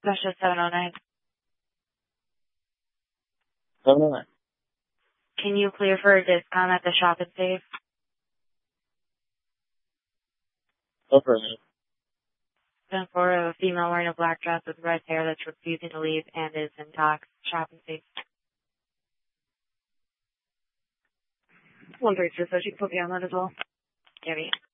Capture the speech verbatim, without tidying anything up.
Special seven oh nine. seven oh nine. Can you clear for a discount at the shop and save? Affirmative. Then for a female wearing a black dress with red hair that's refusing to leave and is in talks, shop and save. one three two, so she can put me on that as well. Gabby.